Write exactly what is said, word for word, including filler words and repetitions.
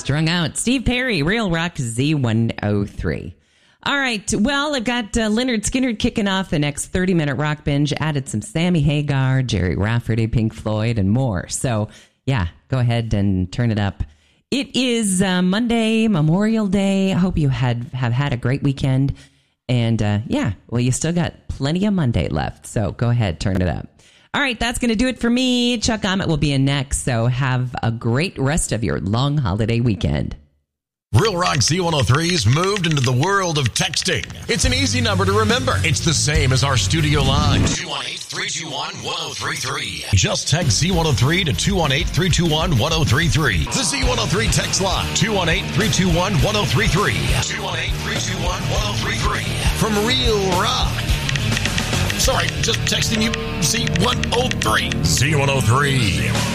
Strung Out. Steve Perry, Real Rock Z one oh three. All right. Well, I've got uh, Leonard Skinner kicking off the next thirty-minute rock binge. Added some Sammy Hagar, Jerry Rafferty, Pink Floyd, and more. So, yeah, go ahead and turn it up. It is uh, Monday, Memorial Day. I hope you had have had a great weekend. And, uh, yeah, well, you still got plenty of Monday left. So go ahead, turn it up. All right, that's going to do it for me. Chuck Ahmet will be in next. So have a great rest of your long holiday weekend. Real Rock Z one oh three's moved into the world of texting. It's an easy number to remember. It's the same as our studio line. two one eight, three two one, one oh three three. Just text Z one oh three to two one eight, three two one, one oh three three. The Z one oh three text line. two one eight, three two one, one oh three three. two one eight, three two one, one oh three three. From Real Rock. Sorry, just texting you Z one oh three. Z one oh three.